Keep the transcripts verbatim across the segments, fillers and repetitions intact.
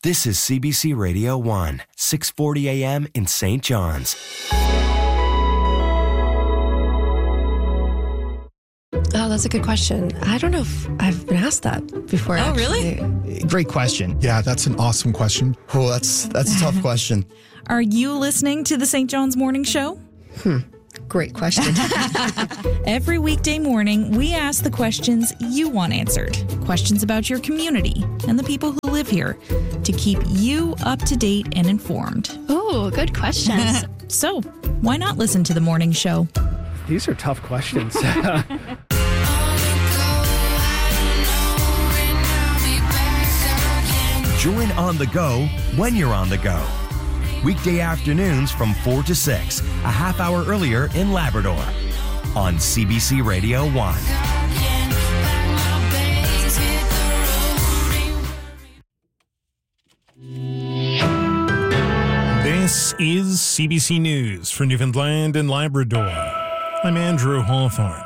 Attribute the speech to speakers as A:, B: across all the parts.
A: This is C B C Radio one, six forty A M in Saint John's.
B: Oh, that's a good question. I don't know if I've been asked that before.
C: Oh,
B: actually.
C: really?
D: Great question.
E: Yeah, that's an awesome question.
D: Oh, that's that's a tough question.
C: Are you listening to the Saint John's Morning Show?
B: Hmm. Great question.
C: Every weekday morning, we ask the questions you want answered. Questions about your community and the people who live here to keep you up to date and informed.
B: Oh, good questions.
C: So, why not listen to the morning show?
F: These are tough questions.
A: Join On The Go when you're on the go. Weekday afternoons from four to six, a half hour earlier in Labrador. On C B C Radio one.
G: This is C B C News for Newfoundland and Labrador. I'm Andrew Hawthorne.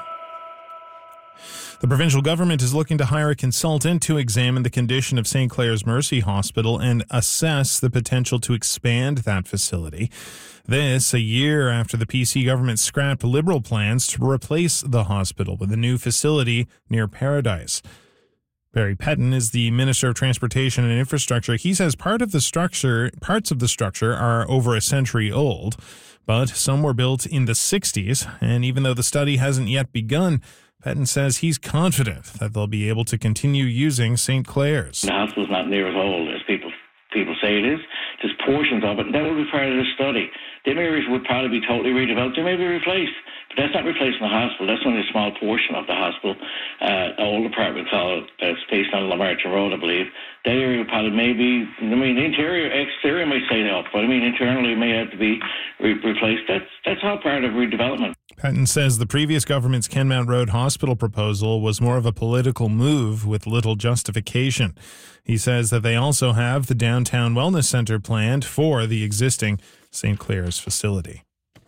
G: The provincial government is looking to hire a consultant to examine the condition of Saint Clair's Mercy Hospital and assess the potential to expand that facility. This a year after the P C government scrapped Liberal plans to replace the hospital with a new facility near Paradise. Barry Petton is the Minister of Transportation and Infrastructure. He says part of the structure, parts of the structure are over a century old, but some were built in the sixties, and even though the study hasn't yet begun, Petton says he's confident that they'll be able to continue using Saint Clair's.
H: The hospital's not near as old as people people say it is. Just portions of it, and that will be part of the study. The areas would probably be totally redeveloped. They may be replaced, but that's not replacing the hospital. That's only a small portion of the hospital. Uh, the old apartment called that's based on Lamartin Road, I believe. That area would probably maybe, I mean, the interior, exterior may stay up, but I mean, internally it may have to be re- replaced. That's that's all part of redevelopment.
G: Petton says the previous government's Kenmount Road hospital proposal was more of a political move with little justification. He says that they also have the downtown wellness center planned for the existing Saint Clair's facility.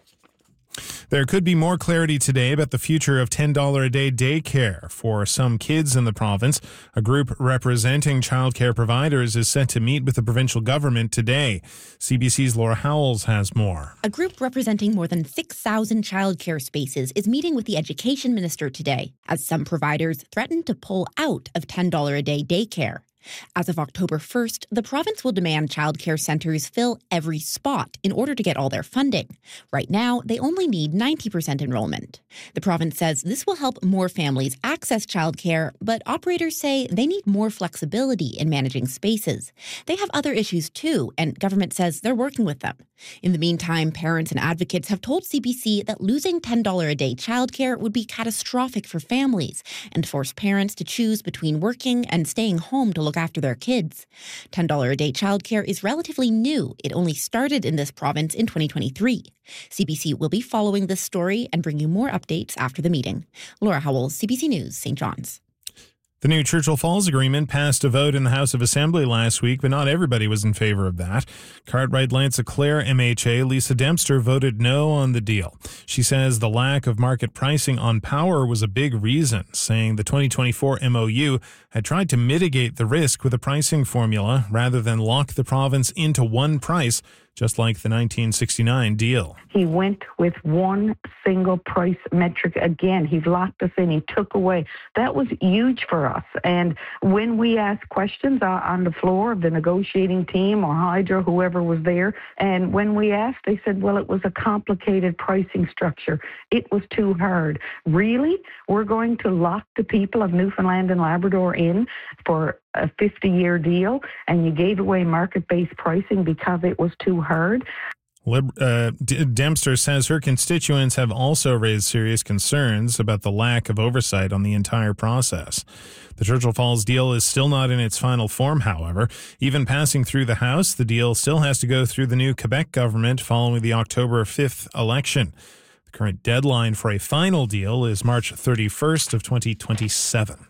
G: There could be more clarity today about the future of ten dollars a day daycare for some kids in the province. A group representing childcare providers is set to meet with the provincial government today. C B C's Laura Howells has more.
I: A group representing more than six thousand childcare spaces is meeting with the Education Minister today, as some providers threaten to pull out of ten dollars a day daycare. As of October first, the province will demand childcare centres fill every spot in order to get all their funding. Right now, they only need ninety percent enrollment. The province says this will help more families access childcare, but operators say they need more flexibility in managing spaces. They have other issues too, and government says they're working with them. In the meantime, parents and advocates have told C B C that losing ten dollars a day childcare would be catastrophic for families and force parents to choose between working and staying home to look after their kids. ten dollars a day childcare is relatively new. It only started in this province in twenty twenty-three. C B C will be following this story and bring you more updates after the meeting. Laura Howell, C B C News, Saint John's.
G: The new Churchill Falls Agreement passed a vote in the House of Assembly last week, but not everybody was in favor of that. Cartwright Lanza Clare M H A Lisa Dempster voted no on the deal. She says the lack of market pricing on power was a big reason, saying the twenty twenty-four M O U had tried to mitigate the risk with a pricing formula rather than lock the province into one price, just like the nineteen sixty-nine deal.
J: He went with one single price metric again. He locked us in. He took away. That was huge for us. And when we asked questions on the floor of the negotiating team or Hydro, whoever was there, and when we asked, they said, well, it was a complicated pricing structure. It was too hard. Really? We're going to lock the people of Newfoundland and Labrador in for a fifty-year deal, and you gave away market-based pricing because it was too hard?
G: Lib- uh, D- Dempster says her constituents have also raised serious concerns about the lack of oversight on the entire process. The Churchill Falls deal is still not in its final form, however. Even passing through the House, the deal still has to go through the new Quebec government following the October fifth election. The current deadline for a final deal is March thirty-first of twenty twenty-seven.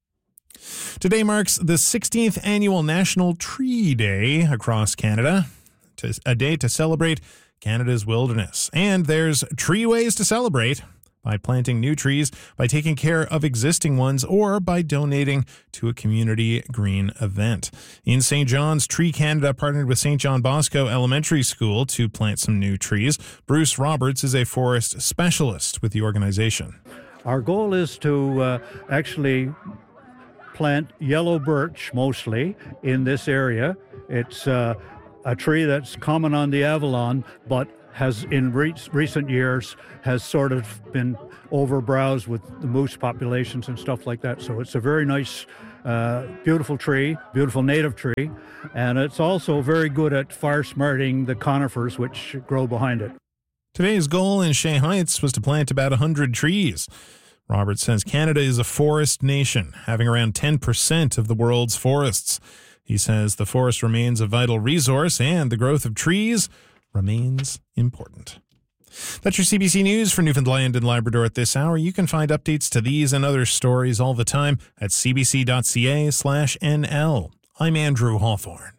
G: Today marks the sixteenth annual National Tree Day across Canada, a day to celebrate Canada's wilderness. And there's tree ways to celebrate. by planting new trees, by taking care of existing ones, or by donating to a community green event. In Saint John's, Tree Canada partnered with Saint John Bosco Elementary School to plant some new trees. Bruce Roberts is a forest specialist with the organization.
E: Our goal is to uh, actually plant yellow birch mostly in this area. It's uh, a tree that's common on the Avalon, but has in re- recent years has sort of been overbrowsed with the moose populations and stuff like that. So it's a very nice, uh, beautiful tree, beautiful native tree, and it's also very good at fire smarting the conifers which grow behind it.
G: Today's goal in Shea Heights was to plant about one hundred trees. Roberts says Canada is a forest nation, having around ten percent of the world's forests. He says the forest remains a vital resource and the growth of trees remains important. That's your C B C News for Newfoundland and Labrador at this hour. You can find updates to these and other stories all the time at cbc.ca slash NL. I'm Andrew Hawthorne.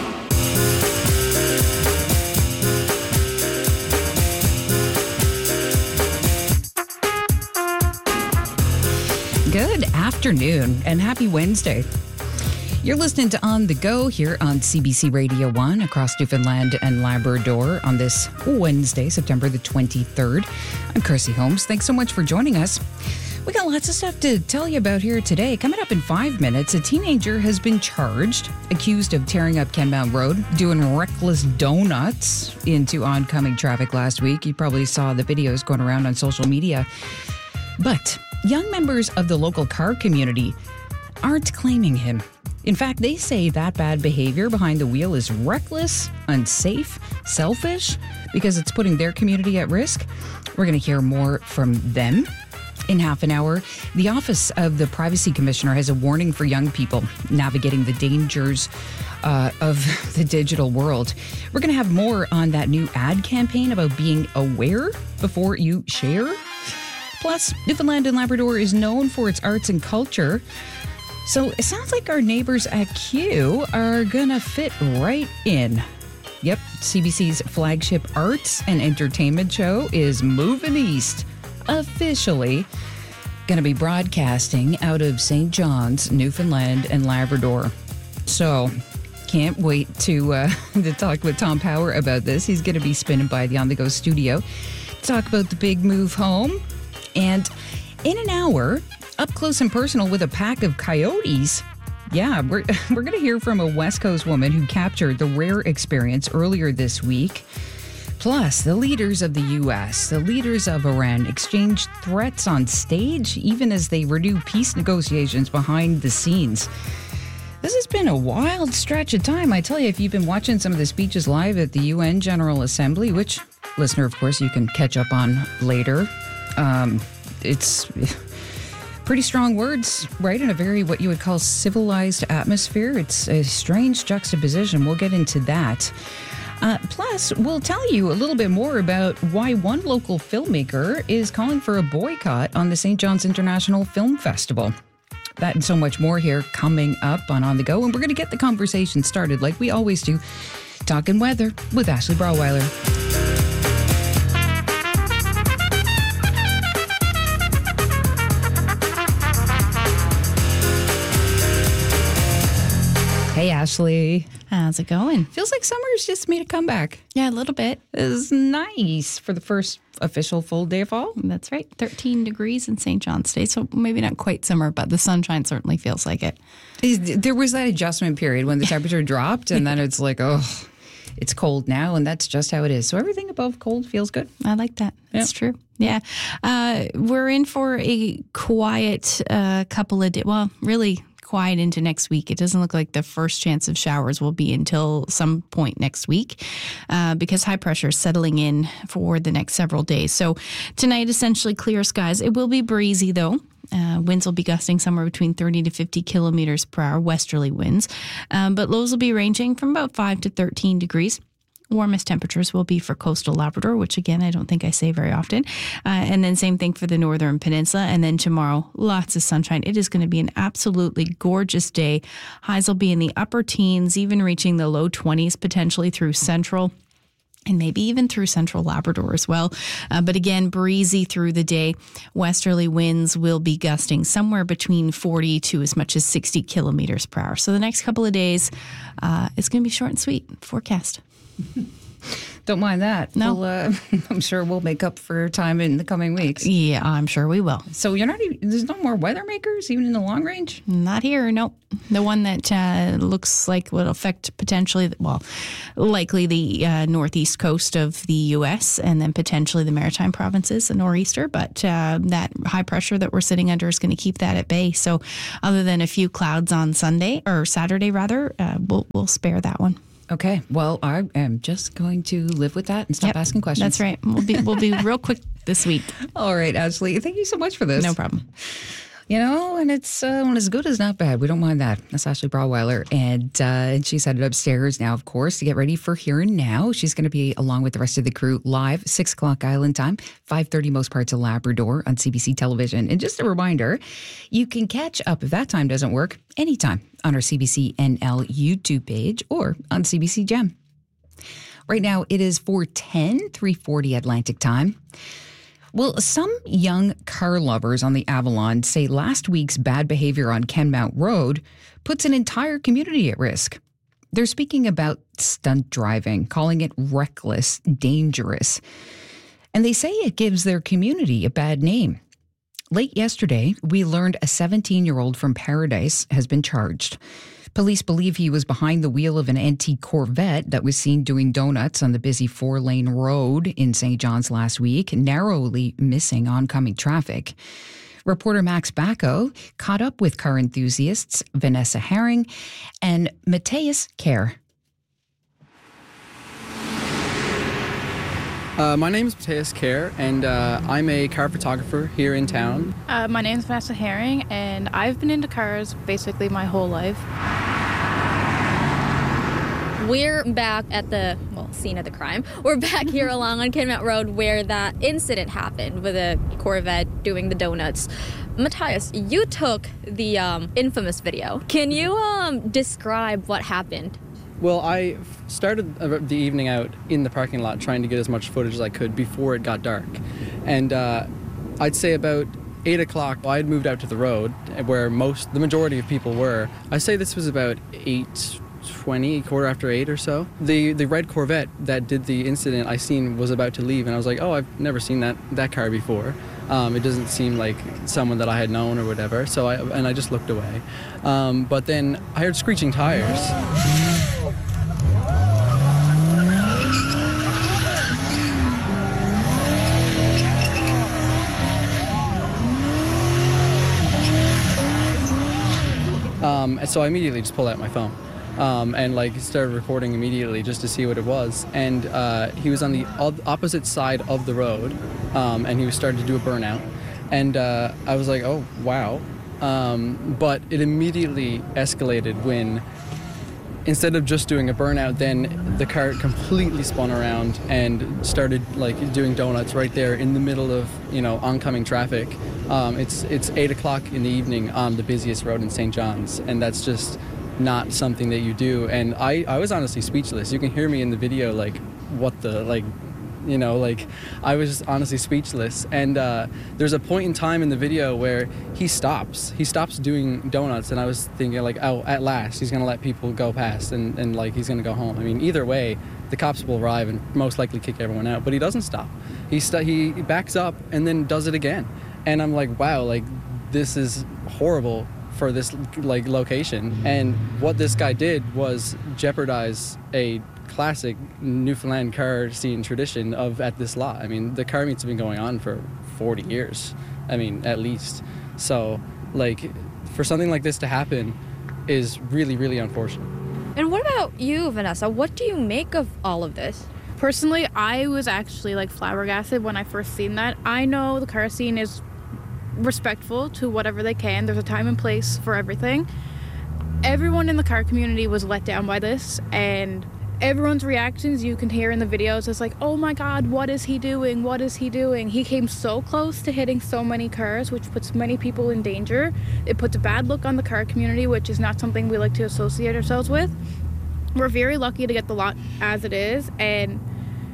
K: Good afternoon and happy Wednesday. You're listening to On the Go here on C B C Radio one across Newfoundland and Labrador on this Wednesday, September the twenty-third. I'm Kirsty Holmes. Thanks so much for joining us. We got lots of stuff to tell you about here today. Coming up in five minutes, a teenager has been charged, accused of tearing up Kenmount Road, doing reckless donuts into oncoming traffic last week. You probably saw the videos going around on social media. But young members of the local car community aren't claiming him. In fact, they say that bad behavior behind the wheel is reckless, unsafe, selfish, because it's putting their community at risk. We're going to hear more from them. In half an hour, the Office of the Privacy Commissioner has a warning for young people navigating the dangers uh, of the digital world. We're going to have more on that new ad campaign about being aware before you share. Plus, Newfoundland and Labrador is known for its arts and culture. So it sounds like our neighbors at Q are going to fit right in. Yep, C B C's flagship arts and entertainment show is moving east. Officially going to be broadcasting out of Saint John's, Newfoundland and Labrador. So can't wait to, uh, to talk with Tom Power about this. He's going to be spinning by the On The Go studio to talk about the big move home. And in an hour, up close and personal with a pack of coyotes. Yeah, we're, we're going to hear from a West Coast woman who captured the rare experience earlier this week. Plus, the leaders of the U S, the leaders of Iran, exchanged threats on stage, even as they renew peace negotiations behind the scenes. This has been a wild stretch of time. I tell you, if you've been watching some of the speeches live at the U N General Assembly, which, listener, of course, you can catch up on later, um, it's pretty strong words, right? In a very, what you would call, civilized atmosphere. It's a strange juxtaposition. We'll get into that. Uh, plus, we'll tell you a little bit more about why one local filmmaker is calling for a boycott on the Saint John's International Film Festival. That and so much more here coming up on On The Go. And we're going to get the conversation started like we always do, talking weather with Ashley Brawweiler. Hey, Ashley.
L: How's it going?
K: Feels like summer's just made a comeback.
L: Yeah, a little bit.
K: It's nice for the first official full day of fall.
L: That's right. thirteen degrees in Saint John's Day, so maybe not quite summer, but the sunshine certainly feels like it.
K: There was that adjustment period when the temperature dropped, and then it's like, oh, it's cold now, and that's just how it is. So everything above cold feels good.
L: I like that. That's yeah. true. Yeah. Uh, we're in for a quiet uh, couple of days. Well, really quiet into next week. It doesn't look like the first chance of showers will be until some point next week uh, because high pressure is settling in for the next several days. So tonight, essentially clear skies. It will be breezy, though. Uh, winds will be gusting somewhere between thirty to fifty kilometers per hour, westerly winds. Um, but lows will be ranging from about five to thirteen degrees. Warmest temperatures will be for coastal Labrador, which again, I don't think I say very often. Uh, and then same thing for the northern peninsula. And then tomorrow, lots of sunshine. It is going to be an absolutely gorgeous day. Highs will be in the upper teens, even reaching the low twenties, potentially through central
C: and maybe even through central Labrador as well. Uh, but again, breezy through the day. Westerly winds will be gusting somewhere between forty to as much as sixty kilometers per hour. So the next couple of days, uh, it's going to be short and sweet forecast.
K: Don't mind that.
C: No.
K: We'll, uh, I'm sure we'll make up for time in the coming weeks.
C: Yeah, I'm sure we will.
K: So you're not even, there's no more weather makers, even in the long range?
C: Not here, nope. The one that uh, looks like will affect potentially, well, likely the uh, northeast coast of the U S and then potentially the maritime provinces, the nor'easter. But uh, that high pressure that we're sitting under is going to keep that at bay. So other than a few clouds on Sunday, or Saturday rather, uh, we'll, we'll spare that one.
K: Okay, well, I am just going to live with that and stop
C: Yep,
K: asking questions.
C: That's right. We'll be we'll be real quick this week.
K: All right, Ashley, thank you so much for this.
C: No problem.
K: You know, and it's uh, when it's good as not bad. We don't mind that. That's Ashley Brawweiler. And, uh, and she's headed upstairs now, of course, to get ready for Here and Now. She's going to be, along with the rest of the crew, live, six o'clock Island time, five thirty most parts of Labrador on C B C television. And just a reminder, you can catch up if that time doesn't work anytime on our C B C N L YouTube page or on C B C Gem. Right now, it is four ten, three forty Atlantic time. Well, some young car lovers on the Avalon say last week's bad behavior on Kenmount Road puts an entire community at risk. They're speaking about stunt driving, calling it reckless, dangerous. And they say it gives their community a bad name. Late yesterday, we learned a seventeen-year-old from Paradise has been charged. Police believe he was behind the wheel of an antique Corvette that was seen doing donuts on the busy four-lane road in Saint John's last week, narrowly missing oncoming traffic. Reporter Max Bacco caught up with car enthusiasts Vanessa Herring and Matthias Kerr.
M: Uh, my name is Matthias Kerr, and uh, I'm a car photographer here in town.
N: Uh, my name is Vanessa Herring, and I've been into cars basically my whole life.
O: We're back at the, well, scene of the crime. We're back here along on Kenmount Road where that incident happened with a Corvette doing the donuts. Matthias, you took the um, infamous video. Can you um, describe what happened?
M: Well, I started the evening out in the parking lot trying to get as much footage as I could before it got dark. And uh, I'd say about eight o'clock, I had moved out to the road where most, the majority of people were. I say this was about eight twenty, quarter after eight or so. The the red Corvette that did the incident I seen was about to leave, and I was like, oh, I've never seen that, that car before. Um, it doesn't seem like someone that I had known or whatever, so I, and I just looked away. Um, but then I heard screeching tires. Um, and so I immediately just pulled out my phone um, and like started recording immediately just to see what it was. And uh, he was on the opposite side of the road, um, and he was starting to do a burnout. And uh, I was like, oh, wow. Um, but it immediately escalated when, instead of just doing a burnout, then the car completely spun around and started like doing donuts right there in the middle of, you know, oncoming traffic. Um, it's it's eight o'clock in the evening on the busiest road in Saint John's, and that's just not something that you do. And I, I was honestly speechless. You can hear me in the video, like, what the, like, you know, like, I was just honestly speechless. And uh, there's a point in time in the video where he stops. He stops doing donuts, and I was thinking, like, oh, at last, he's going to let people go past, and, and like, he's going to go home. I mean, either way, the cops will arrive and most likely kick everyone out, but he doesn't stop. He, st- he backs up and then does it again. And I'm like, wow, like, this is horrible for this, like, location. And what this guy did was jeopardize a classic Newfoundland car scene tradition of at this lot. I mean, the car meets have been going on for forty years. I mean, at least. So, like, for something like this to happen is really, really unfortunate.
O: And what about you, Vanessa? What do you make of all of this?
N: Personally, I was actually like flabbergasted when I first seen that. I know the car scene is respectful to whatever they can. There's a time and place for everything. Everyone in the car community was let down by this, and everyone's reactions you can hear in the videos is like, oh my god, what is he doing? What is he doing? He came so close to hitting so many cars, which puts many people in danger. It puts a bad look on the car community, which is not something we like to associate ourselves with. We're very lucky to get the lot as it is, and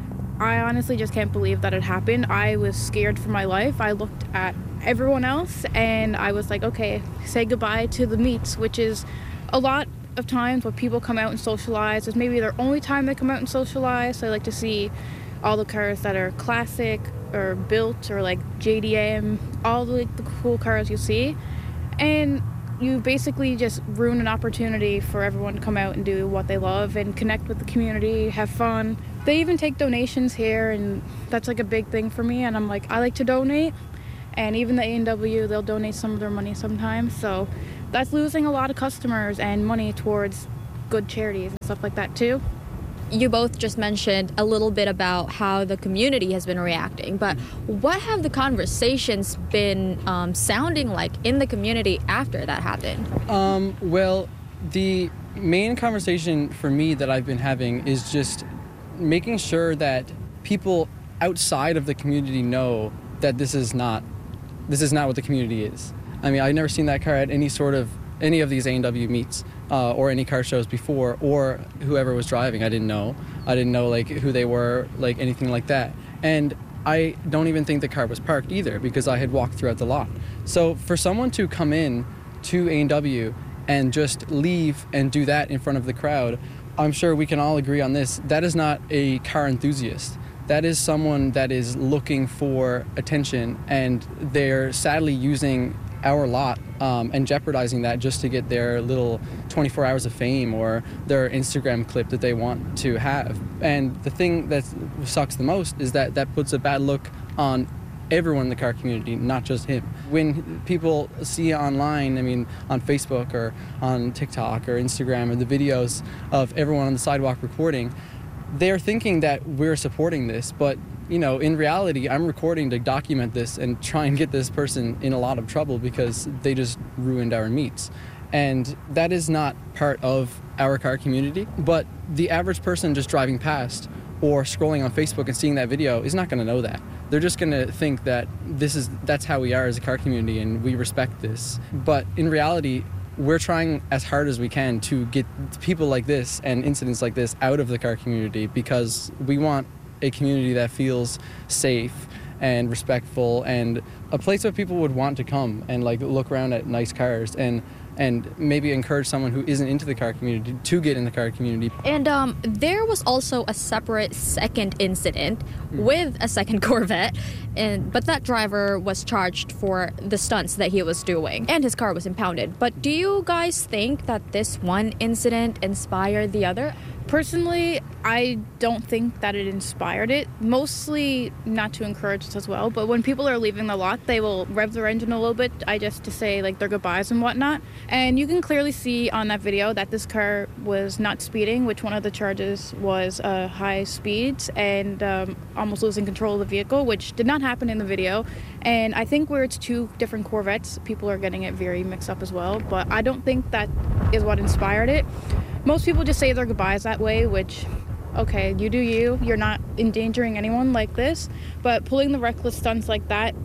N: I honestly just can't believe that it happened. I was scared for my life. I looked at everyone else and I was like, okay, say goodbye to the meets, which is a lot of times when people come out and socialize. It's maybe their only time they come out and socialize. So I like to see all the cars that are classic or built or like J D M, all the, like, the cool cars you see. And you basically just ruin an opportunity for everyone to come out and do what they love and connect with the community, have fun. They even take donations here, and that's like a big thing for me. And I'm like, I like to donate, and even the A and W, they'll donate some of their money sometimes. So that's losing a lot of customers and money towards good charities and stuff like that too.
O: You both just mentioned a little bit about how the community has been reacting, but what have the conversations been um, sounding like in the community after that happened?
M: Um, well, the main conversation for me that I've been having is just making sure that people outside of the community know that this is not this is not what the community is. I mean, I've never seen that car at any sort of any of these A and W meets uh, or any car shows before, or whoever was driving. I didn't know. I didn't know like who they were, like anything like that. And I don't even think the car was parked either because I had walked throughout the lot. So for someone to come in to A and W and just leave and do that in front of the crowd, I'm sure we can all agree on this. That is not a car enthusiast. That is someone that is looking for attention, and they're sadly using our lot um, and jeopardizing that just to get their little twenty-four hours of fame or their Instagram clip that they want to have. And the thing that sucks the most is that that puts a bad look on everyone in the car community, not just him. When people see online, I mean, on Facebook or on TikTok or Instagram, or the videos of everyone on the sidewalk recording, they're thinking that we're supporting this, but you know, in reality, I'm recording to document this and try and get this person in a lot of trouble because they just ruined our meets. And that is not part of our car community, but the average person just driving past or scrolling on Facebook and seeing that video is not going to know that. They're just going to think that this is that's how we are as a car community and we respect this. But in reality, we're trying as hard as we can to get people like this and incidents like this out of the car community because we want a community that feels safe and respectful and a place where people would want to come and like look around at nice cars and and maybe encourage someone who isn't into the car community to get in the car community.
O: And um, there was also a separate second incident mm. with a second Corvette, and but that driver was charged for the stunts that he was doing, and his car was impounded. But do you guys think that this one incident inspired the other?
N: Personally, I don't think that it inspired it. Mostly not to encourage us as well, but when people are leaving the lot, they will rev their engine a little bit, I just to say like their goodbyes and whatnot. And you can clearly see on that video that this car was not speeding, which one of the charges was uh, high speeds and um, almost losing control of the vehicle, which did not happen in the video. And I think where it's two different Corvettes, people are getting it very mixed up as well, but I don't think that is what inspired it. Most people just say their goodbyes that way, which, okay, you do you. You're not endangering anyone like this. But pulling the reckless stunts like that,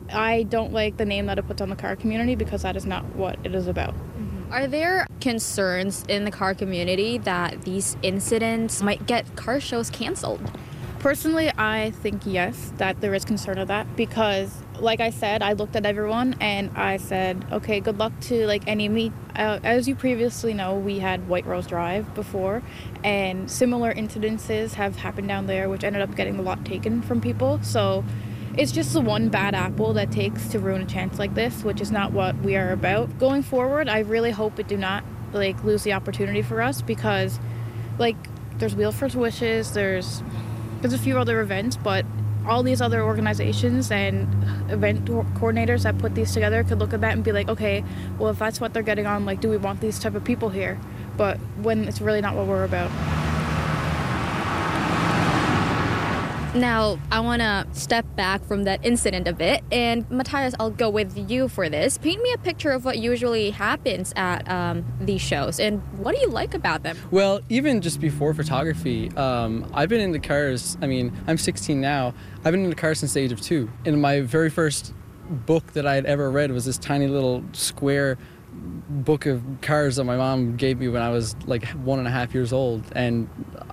N: I don't like the name that it puts on the car community because that is not what it is about.
O: Are there concerns in the car community that these incidents might get car shows canceled?
N: Personally, I think yes, that there is concern of that because, like I said, I looked at everyone and I said, okay, good luck to like any meet. Uh, as you previously know, we had White Rose Drive before, and similar incidences have happened down there, which ended up getting the lot taken from people. So it's just the one bad apple that takes to ruin a chance like this, which is not what we are about. Going forward, I really hope it do not like lose the opportunity for us because, like, there's Wheel for Wishes, there's There's a few other events, but all these other organizations and event coordinators that put these together could look at that and be like, okay, well, if that's what they're getting on, like, do we want these type of people here? But when it's really not what we're about.
O: Now, I want to step back from that incident a bit, and Matthias, I'll go with you for this. Paint me a picture of what usually happens at um, these shows, and what do you like about them?
M: Well, even just before photography, um, I've been into cars, I mean, I'm sixteen now, I've been into cars since the age of two. And my very first book that I had ever read was this tiny little square book of cars that my mom gave me when I was like one and a half years old, and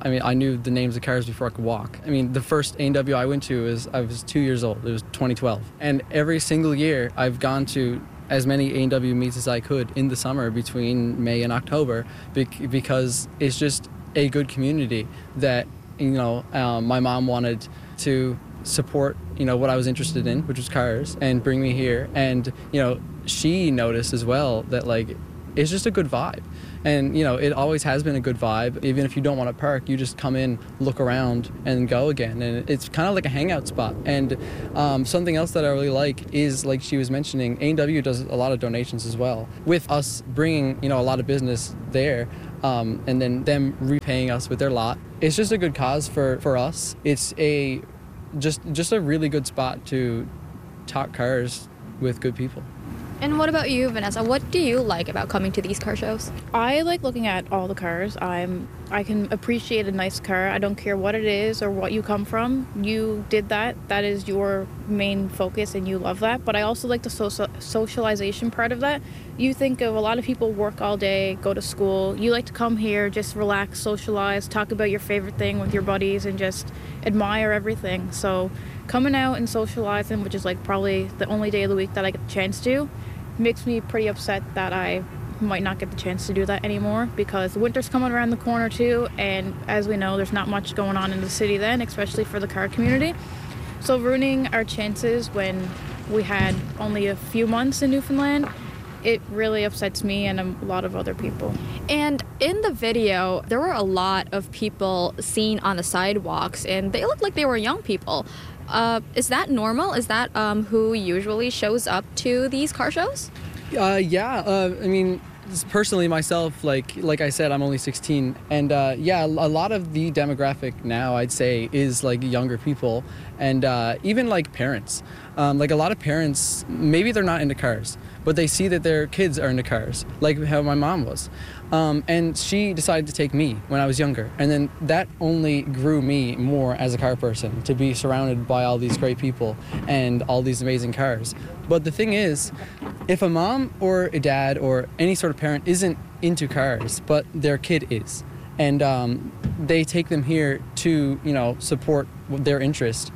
M: I mean, I knew the names of cars before I could walk. I mean, the first A and W I went to was I was two years old. It was twenty twelve. And every single year I've gone to as many A and W meets as I could in the summer between May and October because it's just a good community that, you know, um, my mom wanted to support, you know, what I was interested in, which was cars, and bring me here. And, you know, she noticed as well that, like, it's just a good vibe. And, you know, it always has been a good vibe. Even if you don't want to park, you just come in, look around, and go again. And it's kind of like a hangout spot. And um, something else that I really like is, like she was mentioning, A and W does a lot of donations as well. With us bringing, you know, a lot of business there, um, and then them repaying us with their lot, it's just a good cause for, for us. It's a just just a really good spot to talk cars with good people.
O: And what about you, Vanessa? What do you like about coming to these car shows?
N: I like looking at all the cars. I'm I can appreciate a nice car. I don't care what it is or what you come from. You did that. That is your main focus and you love that. But I also like the social socialization part of that. You think of a lot of people work all day, go to school. You like to come here, just relax, socialize, talk about your favorite thing with your buddies and just admire everything. So coming out and socializing, which is like probably the only day of the week that I get the chance to, makes me pretty upset that I might not get the chance to do that anymore because winter's coming around the corner too, and as we know, there's not much going on in the city then, especially for the car community. So ruining our chances when we had only a few months in Newfoundland, it really upsets me and a lot of other people.
O: And in the video, there were a lot of people seen on the sidewalks, and they looked like they were young people. Uh, is that normal? Is that um, who usually shows up to these car shows?
M: Uh, yeah, uh, I mean, personally myself, like like I said, I'm only sixteen, and uh, yeah, a lot of the demographic now, I'd say, is like younger people, and uh, even like parents. Um, like a lot of parents, maybe they're not into cars, but they see that their kids are into cars, like how my mom was. Um, and she decided to take me when I was younger. And then that only grew me more as a car person, to be surrounded by all these great people and all these amazing cars. But the thing is, if a mom or a dad or any sort of parent isn't into cars, but their kid is, and um, they take them here to, you know, support their interest,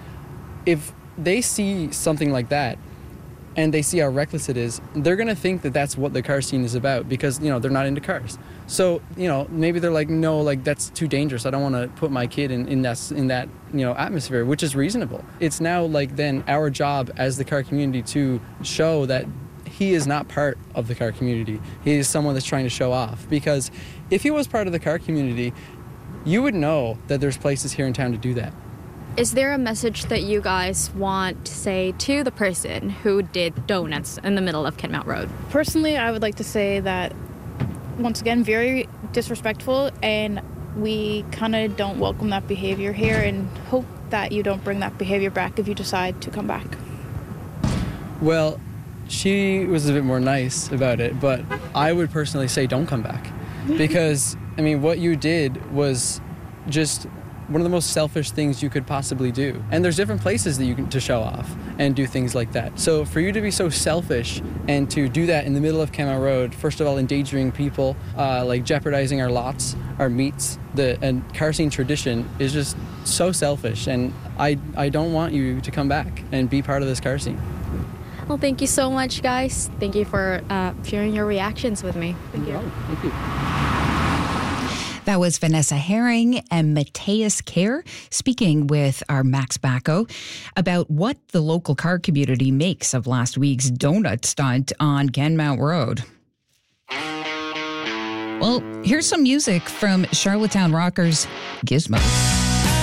M: if they see something like that, and they see how reckless it is, they're going to think that that's what the car scene is about because, you know, they're not into cars. So, you know, maybe they're like, no, like, that's too dangerous. I don't want to put my kid in, in, that, in that, you know, atmosphere, which is reasonable. It's now, like, then our job as the car community to show that he is not part of the car community. He is someone that's trying to show off. Because if he was part of the car community, you would know that there's places here in town to do that.
O: Is there a message that you guys want to say to the person who did donuts in the middle of Kenmount Road?
N: Personally, I would like to say that, once again, very disrespectful, and we kind of don't welcome that behavior here and hope that you don't bring that behavior back if you decide to come back.
M: Well, she was a bit more nice about it, but I would personally say don't come back. Because, I mean, what you did was just one of the most selfish things you could possibly do. And there's different places that you can to show off and do things like that. So for you to be so selfish and to do that in the middle of Kenmount Road, first of all, endangering people, uh, like jeopardizing our lots, our meets, the and car scene tradition is just so selfish. And I, I don't want you to come back and be part of this car scene.
O: Well, thank you so much, guys. Thank you for uh, sharing your reactions with me.
M: Thank you. Thank you.
K: That was Vanessa Herring and Matthias Kerr speaking with our Max Bacco about what the local car community makes of last week's donut stunt on Kenmount Road. Well, here's some music from Charlottetown Rockers' Gizmo.